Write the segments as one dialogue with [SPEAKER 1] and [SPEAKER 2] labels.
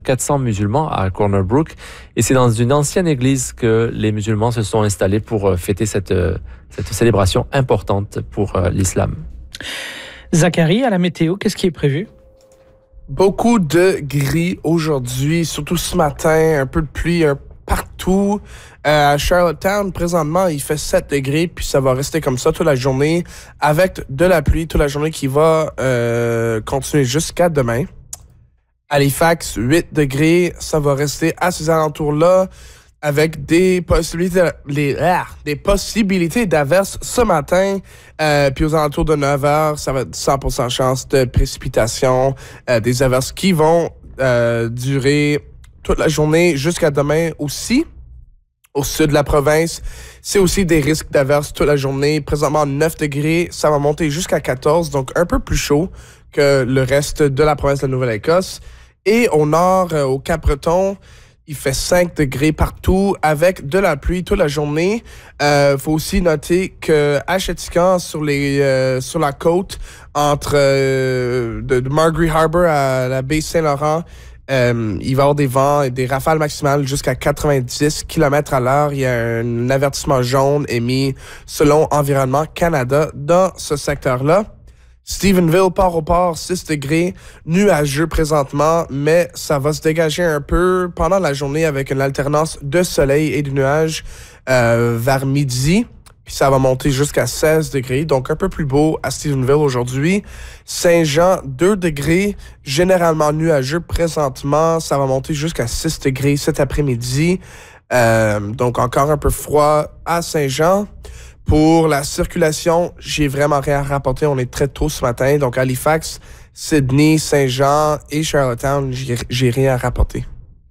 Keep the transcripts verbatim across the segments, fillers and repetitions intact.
[SPEAKER 1] quatre cents musulmans à Corner Brook. Et c'est dans une ancienne église que les musulmans se sont installés pour fêter cette, cette célébration importante pour l'islam.
[SPEAKER 2] Zachary, à la météo, qu'est-ce qui est prévu?
[SPEAKER 3] Beaucoup de gris aujourd'hui, surtout ce matin, un peu de pluie un, partout. Euh, à Charlottetown, présentement, il fait sept degrés, puis ça va rester comme ça toute la journée, avec de la pluie toute la journée qui va euh, continuer jusqu'à demain. Halifax, huit degrés, ça va rester à ces alentours-là, avec des possibilités, les, ah, des possibilités d'averses ce matin. Euh, puis aux alentours de neuf heures, ça va être cent pour cent chance de précipitation. Euh, des averses qui vont euh, durer toute la journée jusqu'à demain aussi. Au sud de la province, c'est aussi des risques d'averses toute la journée. Présentement, neuf degrés, ça va monter jusqu'à quatorze, donc un peu plus chaud que le reste de la province de la Nouvelle-Écosse. Et au nord, euh, au Cap-Breton, il fait cinq degrés partout avec de la pluie toute la journée. Euh, faut aussi noter que à Chéticamp, sur les euh, sur la côte entre euh, de, de Margaret Harbour à la baie Saint-Laurent, euh, il va y avoir des vents et des rafales maximales jusqu'à quatre-vingt-dix kilomètres à l'heure. Il y a un avertissement jaune émis selon Environnement Canada dans ce secteur-là. Stephenville, Port-au-Port, six degrés, nuageux présentement, mais ça va se dégager un peu pendant la journée avec une alternance de soleil et de nuages euh, vers midi. Puis ça va monter jusqu'à seize degrés, donc un peu plus beau à Stephenville aujourd'hui. Saint-Jean, deux degrés, généralement nuageux présentement. Ça va monter jusqu'à six degrés cet après-midi. Euh, donc encore un peu froid à Saint-Jean. Pour la circulation, j'ai vraiment rien à rapporter. On est très tôt ce matin. Donc, Halifax, Sydney, Saint-Jean et Charlottetown, j'ai, j'ai rien à rapporter.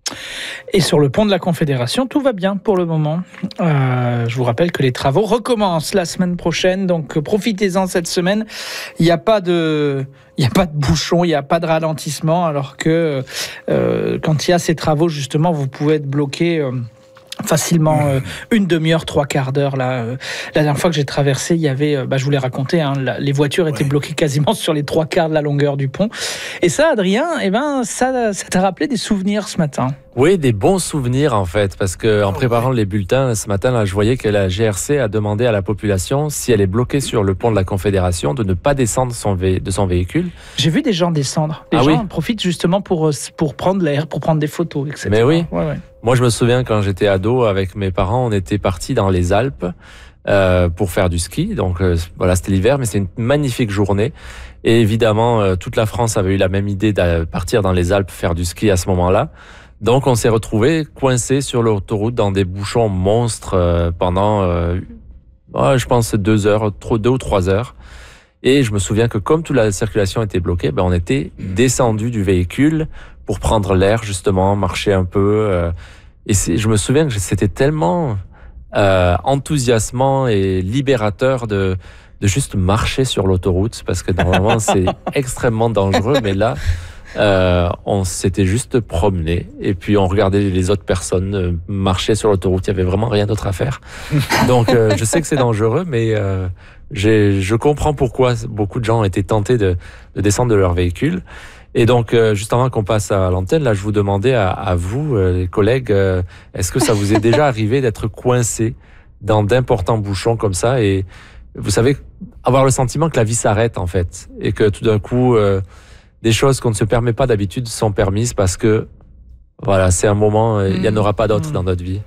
[SPEAKER 2] Et sur le pont de la Confédération, tout va bien pour le moment. Euh, je vous rappelle que les travaux recommencent la semaine prochaine. Donc, profitez-en cette semaine. Il n'y a pas de... Il n'y a pas de bouchon, il n'y a pas de ralentissement. Alors que euh, quand il y a ces travaux, justement, vous pouvez être bloqué... Euh, facilement euh, une demi-heure, trois quarts d'heure. Là, euh, la dernière fois que j'ai traversé, il y avait, euh, bah, je vous l'ai raconté, hein, la, les voitures étaient ouais. bloquées quasiment sur les trois quarts de la longueur du pont. Et ça, Adrien, eh ben, ça, ça t'a rappelé des souvenirs ce matin.
[SPEAKER 1] Oui, des bons souvenirs en fait, parce que en préparant les bulletins ce matin, là, je voyais que la G R C a demandé à la population, si elle est bloquée sur le pont de la Confédération, de ne pas descendre son vé- de son véhicule.
[SPEAKER 2] J'ai vu des gens descendre. Les
[SPEAKER 1] ah,
[SPEAKER 2] gens
[SPEAKER 1] oui.
[SPEAKER 2] en profitent justement pour, pour prendre l'air, pour prendre des photos, et cetera.
[SPEAKER 1] Mais oui.
[SPEAKER 2] Ouais, ouais.
[SPEAKER 1] Moi, je me souviens quand j'étais ado avec mes parents, on était partis dans les Alpes euh, pour faire du ski. Donc euh, voilà, c'était l'hiver, mais c'est une magnifique journée. Et évidemment, euh, toute la France avait eu la même idée de partir dans les Alpes faire du ski à ce moment-là. Donc, on s'est retrouvés coincés sur l'autoroute dans des bouchons monstres euh, pendant, euh, oh, je pense, deux heures, deux ou trois heures. Et je me souviens que comme toute la circulation était bloquée, ben, on était descendu du véhicule pour prendre l'air, justement, marcher un peu. Euh, et c'est, je me souviens que c'était tellement euh, enthousiasmant et libérateur de, de juste marcher sur l'autoroute, parce que normalement, c'est extrêmement dangereux, mais là... Euh, on s'était juste promené et puis on regardait les autres personnes euh, marcher sur l'autoroute. Il y avait vraiment rien d'autre à faire. Donc euh, je sais que c'est dangereux, mais euh, j'ai, je comprends pourquoi beaucoup de gens étaient tentés de, de descendre de leur véhicule. Et donc euh, juste avant qu'on passe à l'antenne, là je vous demandais à, à vous, euh, les collègues, euh, est-ce que ça vous est déjà arrivé d'être coincé dans d'importants bouchons comme ça et vous savez avoir le sentiment que la vie s'arrête en fait et que tout d'un coup euh, des choses qu'on ne se permet pas d'habitude sont permises parce que, voilà, c'est un moment, il mmh. n'y en aura pas d'autres mmh. dans notre vie.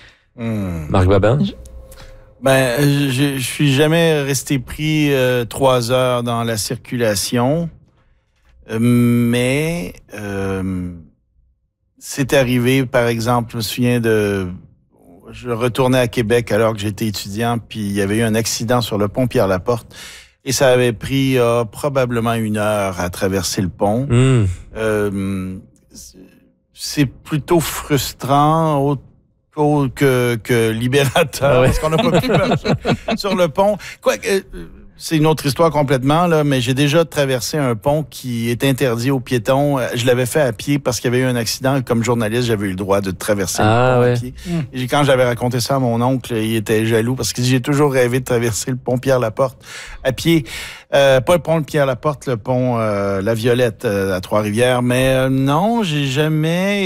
[SPEAKER 1] Mmh. Marc Babin?
[SPEAKER 4] Ben, je, je suis jamais resté pris euh, trois heures dans la circulation, euh, mais euh, c'est arrivé, par exemple, je me souviens de... Je retournais à Québec alors que j'étais étudiant, puis il y avait eu un accident sur le pont Pierre-Laporte. Et ça avait pris euh, probablement une heure à traverser le pont. Mmh. Euh, c'est plutôt frustrant autre que, que libérateur, ah ouais. parce qu'on n'a pas pu marcher sur le pont. Quoi, euh, C'est une autre histoire complètement, là, mais j'ai déjà traversé un pont qui est interdit aux piétons. Je l'avais fait à pied parce qu'il y avait eu un accident. Comme journaliste, j'avais eu le droit de traverser
[SPEAKER 1] ah,
[SPEAKER 4] le pont
[SPEAKER 1] ouais.
[SPEAKER 4] à pied. Mmh. Et quand j'avais raconté ça à mon oncle, il était jaloux parce que j'ai toujours rêvé de traverser le pont Pierre-Laporte à pied. Euh, pas le pont Pierre-Laporte, le pont euh, La Violette euh, à Trois-Rivières. Mais euh, non, j'ai jamais